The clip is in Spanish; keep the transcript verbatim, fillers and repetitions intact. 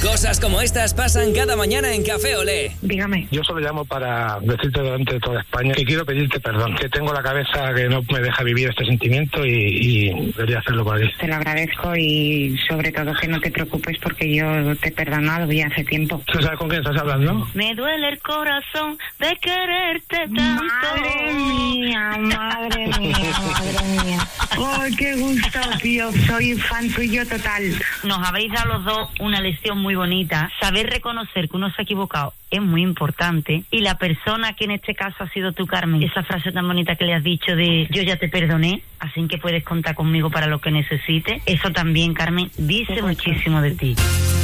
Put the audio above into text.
Cosas como estas pasan cada mañana en Café Olé. Dígame. Yo solo llamo para decirte delante de toda España que quiero pedirte perdón, que tengo la cabeza que no me deja vivir este sentimiento y, y debería hacerlo por aquí. Te lo agradezco y sobre todo que no te preocupes porque yo te he perdonado ya hace tiempo. ¿Tú sabes con quién estás hablando? Me duele el corazón de quererte tanto. Madre mía, madre mía, madre mía. ¡Ay, qué gusto, tío! Soy fan tuyo total. Nos habéis dado los dos una lección muy bonita. Saber reconocer que uno se ha equivocado es muy importante. Y la persona que en este caso ha sido tú, Carmen, esa frase tan bonita que le has dicho de yo ya te perdoné, así que puedes contar conmigo para lo que necesites. Eso también, Carmen, dice muchísimo de ti.